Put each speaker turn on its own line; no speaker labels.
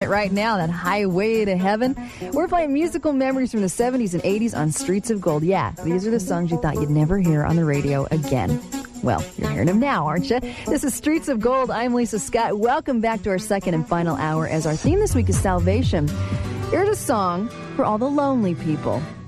right now, that Highway to Heaven. We're playing musical memories from the 70s and 80s on Streets of Gold. Yeah, these are the songs you thought you'd never hear on the radio again. Well, you're hearing them now, aren't you? This is Streets of Gold. I'm Lisa Scott. Welcome back to our second and final hour as our theme this week is salvation. Here's a song for all the lonely people.